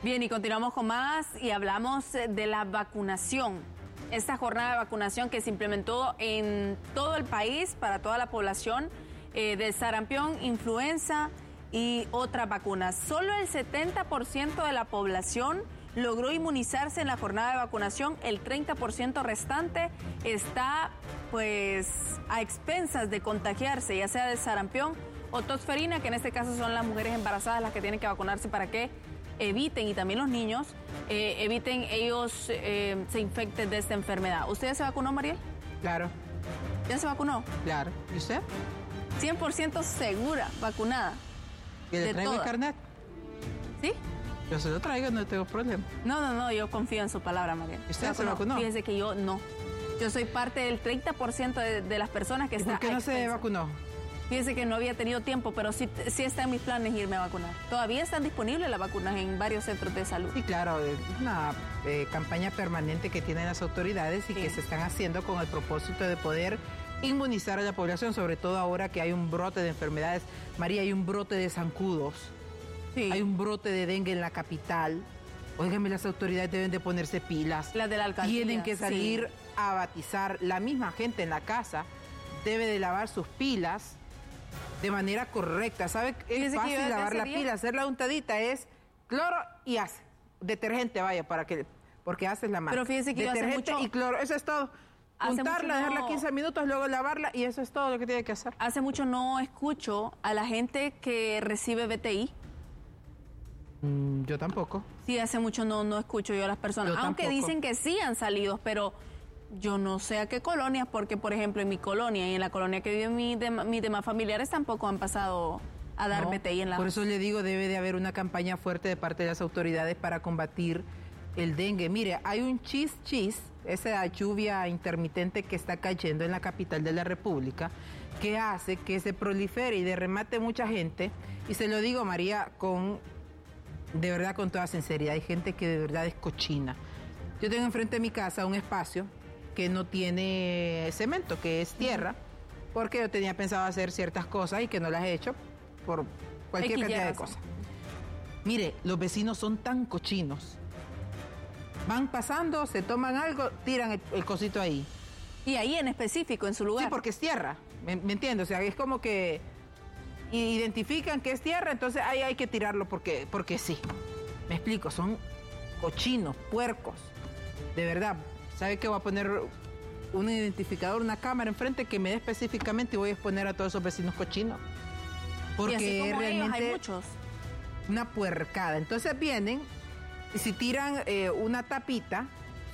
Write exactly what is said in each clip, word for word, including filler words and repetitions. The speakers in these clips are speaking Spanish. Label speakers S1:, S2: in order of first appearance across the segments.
S1: Bien, y continuamos con más y hablamos de la vacunación. Esta jornada de vacunación que se implementó en todo el país para toda la población eh, de sarampión, influenza y otras vacunas. Solo el setenta por ciento de la población logró inmunizarse en la jornada de vacunación. El treinta por ciento restante está pues a expensas de contagiarse, ya sea de sarampión o tosferina, que en este caso son las mujeres embarazadas las que tienen que vacunarse para que eviten, y también los niños, eh, eviten ellos eh, se infecten de esta enfermedad. ¿Usted ya se vacunó, Mariel?
S2: Claro.
S1: ¿Ya se vacunó?
S2: Claro. ¿Y usted?
S1: cien por ciento segura, vacunada.
S2: ¿Y le traigo el carnet?
S1: ¿Sí?
S2: Yo se lo traigo, no tengo problema.
S1: No, no, no, yo confío en su palabra, Mariel.
S2: ¿Usted se vacunó?
S1: Fíjese que yo no. Yo soy parte del treinta por ciento de, de las personas que están.
S2: ¿Por qué no se vacunó?
S1: Fíjese que no había tenido tiempo, pero sí, sí está en mis planes irme a vacunar. Todavía están disponibles las vacunas en varios centros de salud.
S2: Sí, claro, es una eh, campaña permanente que tienen las autoridades y sí. que se están haciendo con el propósito de poder inmunizar a la población, sobre todo ahora que hay un brote de enfermedades. María, hay un brote de zancudos, sí. hay un brote de dengue en la capital. Óigame, las autoridades deben de ponerse pilas.
S1: Las de la alcaldía.
S2: Tienen que salir
S1: sí.
S2: a batizar. La misma gente en la casa debe de lavar sus pilas de manera correcta. ¿Sabe? Es fácil lavar la pila, hacer la untadita es cloro y hace. Detergente, vaya, para que, porque haces la mano.
S1: Pero fíjese que
S2: detergente
S1: hace mucho,
S2: y cloro, eso es todo. Untarla, dejarla no, quince minutos, luego lavarla y eso es todo lo que tiene que hacer.
S1: Hace mucho no escucho a la gente que recibe B T I.
S2: Mm, yo tampoco.
S1: Sí, hace mucho no, no escucho yo a las personas.
S2: Yo
S1: Aunque
S2: tampoco.
S1: dicen que sí han salido, pero yo no sé a qué colonias, porque por ejemplo en mi colonia y en la colonia que viven mis dem mis demás familiares tampoco han pasado a dar no, B T I en la...
S2: Por eso le digo, debe de haber una campaña fuerte de parte de las autoridades para combatir el dengue. Mire, hay un chis chis, esa lluvia intermitente que está cayendo en la capital de la República, que hace que se prolifere y de remate mucha gente. Y se lo digo, María, con de verdad, con toda sinceridad, hay gente que de verdad es cochina. Yo tengo enfrente de mi casa un espacio que no tiene cemento, que es tierra, porque yo tenía pensado hacer ciertas cosas y que no las he hecho por cualquier cantidad de cosas. Mire, los vecinos son tan cochinos. Van pasando, se toman algo, tiran el, el cosito ahí.
S1: Y ahí en específico, en su lugar.
S2: Sí, porque es tierra, ¿me, me entiendes? O sea, es como que identifican que es tierra, entonces ahí hay que tirarlo porque, porque sí. Me explico, son cochinos, puercos, de verdad. ¿Sabe que voy a poner un identificador, una cámara enfrente que me dé específicamente y voy a exponer a todos esos vecinos cochinos? Porque
S1: y así como
S2: realmente
S1: ellos, hay muchos.
S2: Una puercada. Entonces vienen y si tiran eh, una tapita,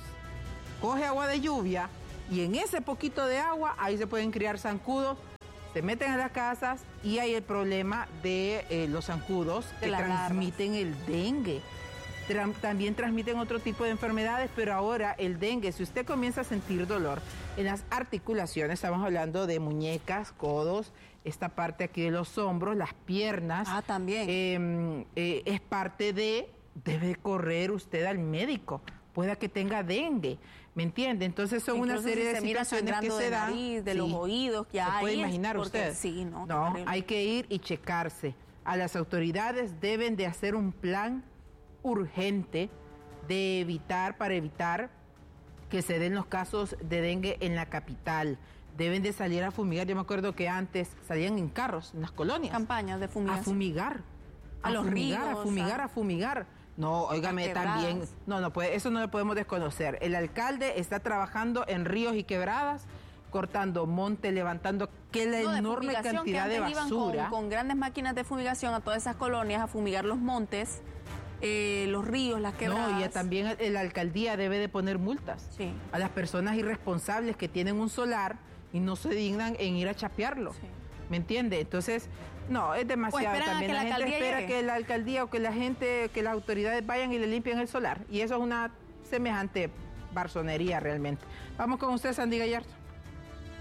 S2: coge agua de lluvia y en ese poquito de agua ahí se pueden criar zancudos, se meten a las casas y hay el problema de eh, los zancudos que transmiten el dengue. También transmiten otro tipo de enfermedades, pero ahora el dengue, si usted comienza a sentir dolor en las articulaciones, estamos hablando de muñecas, codos, esta parte aquí de los hombros, las piernas.
S1: Ah, también.
S2: Eh, eh, es parte de, debe correr usted al médico, pueda que tenga dengue, ¿me entiende? Entonces son
S1: Incluso
S2: una serie
S1: si
S2: de
S1: se
S2: situaciones que se dan.
S1: Nariz, de
S2: sí,
S1: los oídos, ya
S2: ¿se puede
S1: ahí
S2: imaginar
S1: porque,
S2: usted?
S1: Sí, no.
S2: No, hay que ir y checarse. A las autoridades deben de hacer un plan urgente de evitar, para evitar que se den los casos de dengue en la capital. Deben de salir a fumigar. Yo me acuerdo que antes salían en carros, en las colonias.
S1: Campañas de fumigación.
S2: A fumigar.
S1: A, a los
S2: fumigar,
S1: ríos.
S2: A fumigar, a, a fumigar. No, óigame, también. No, no puede, eso no lo podemos desconocer. El alcalde está trabajando en ríos y quebradas, cortando monte, levantando que la no, enorme de cantidad
S1: que
S2: de basura.
S1: Con, con grandes máquinas de fumigación a todas esas colonias a fumigar los montes. Eh, los ríos, las quebradas.
S2: No, y también la alcaldía debe de poner multas
S1: sí.
S2: a las personas irresponsables que tienen un solar y no se dignan en ir a chapearlo. Sí. ¿Me entiende? Entonces, no, es demasiado.
S1: Pues
S2: también la, la gente espera llegue. que la alcaldía o que la gente, que las autoridades vayan y le limpien el solar. Y eso es una semejante barzonería realmente. Vamos con usted, Sandy Gallardo.